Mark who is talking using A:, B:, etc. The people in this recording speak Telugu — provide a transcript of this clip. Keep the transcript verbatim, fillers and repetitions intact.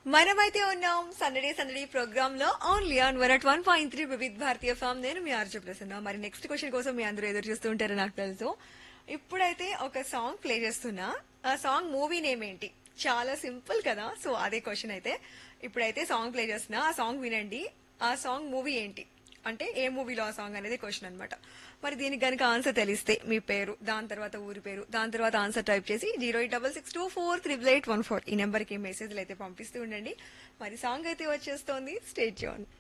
A: మనమైతే ఉన్నాం సందడి సందడి ప్రోగ్రామ్ లో only on one at one point three వివిధ భారతీయ ఫామ్. నేను మీ ఆర్జే ప్రసన్న. మరి నెక్స్ట్ క్వశ్చన్ కోసం మీ అందరూ ఎదురు చూస్తూ ఉంటారు నాకు తెలుసు. ఇప్పుడైతే ఒక సాంగ్ ప్లే చేస్తున్నా. ఆ సాంగ్ మూవీ నేమ్ ఏంటి? చాలా సింపుల్ కదా. సో అదే క్వశ్చన్ అయితే ఇప్పుడైతే సాంగ్ ప్లే చేస్తున్నా. ఆ సాంగ్ వినండి. ఆ సాంగ్ మూవీ ఏంటి అంటే ఏ మూవీలో ఆ సాంగ్ అనేది క్వశ్చన్ అనమాట. మరి దీనికి గనుక ఆన్సర్ తెలిస్తే మీ పేరు, దాని తర్వాత ఊరి పేరు, దాని తర్వాత ఆన్సర్ టైప్ చేసి zero eight double six two four triple eight one four ఈ నెంబర్ కి మెసేజ్లు అయితే పంపిస్తూ ఉండండి. మరి సాంగ్ అయితే వచ్చేస్తోంది. Stay tune.